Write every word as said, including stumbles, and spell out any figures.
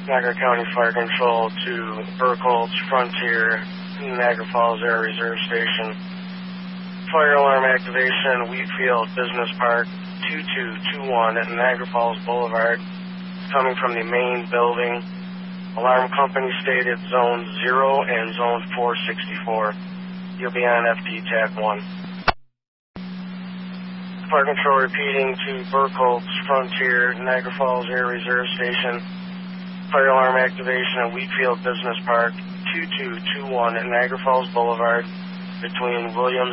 Niagara County Fire Control to Burkholz, Frontier, Niagara Falls Air Reserve Station. Fire alarm activation, Wheatfield Business Park, two two two one at Niagara Falls Boulevard, coming from the main building. Alarm company stated Zone zero and Zone four sixty-four. You'll be on F T T A C one. Fire Control repeating to Burkholz, Frontier, Niagara Falls Air Reserve Station. Fire alarm activation at Wheatfield Business Park, two two two one at Niagara Falls Boulevard, between Williams